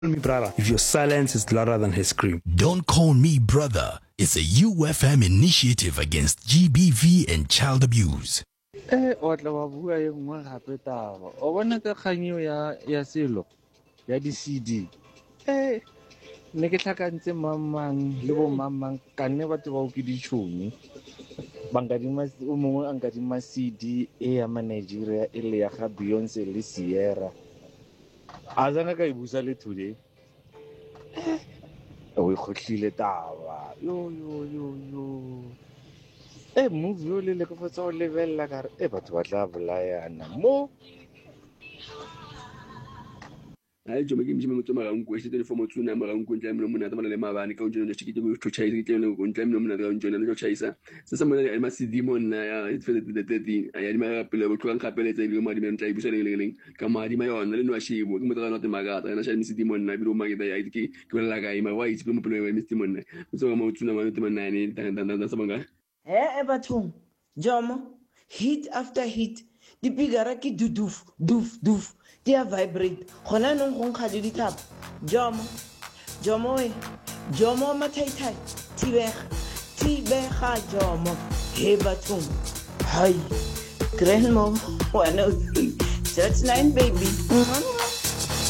me brother if your silence is louder than his scream. Don't Call Me Brother is a UFM initiative against GBV and child abuse. O tla wa bua e nngwe gape taba o bona ka kganyeo ya selo ya di-CD ne ke tlhakantse mang le bo mang ka nne batho bao ke ditšhomi o mongwe a nkadima CD e ya manigeria e le ya ga Beyonce le Sierra a zana ka e busa le today o e kgotlhile taba yo movie o le ke fotsa o lebelela ka re batho ba tla bolayana mo ai joma ke mjime motho mara nko se telefone motho na mara nko ntla mona tama le mabane ka unjona tshikite go tshotshayisa ke tele go ntla mona ka unjona le tshotshayisa se se mona ma CD mona ya it fele de 30 ya di ma pele go tloga ngapele tse le mo di mentla ibusele le ka madi ma yona le no shibo ke motho ga no te magata na sha CD mona bi do magita ya ke bela ga ima wa itse mo pele wa CD mona so mo tsuna ma te mona ne tanda sa banga bathong Jomo hit after hit dipigara ke duf di a vibrate gona nong go nkga le dithapo Jomo mathaitai tibega Jomo he bathong hi grandma 103 that's 9 baby